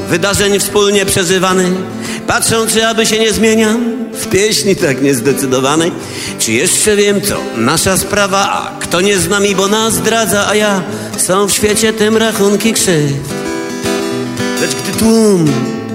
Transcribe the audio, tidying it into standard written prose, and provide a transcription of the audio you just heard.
wydarzeń wspólnie przeżywanych, patrzą, czy aby się nie zmieniam w pieśni tak niezdecydowanej. Czy jeszcze wiem, to nasza sprawa, a kto nie z nami, bo nas zdradza, a ja są w świecie tym rachunki krzywd. Lecz gdy tłum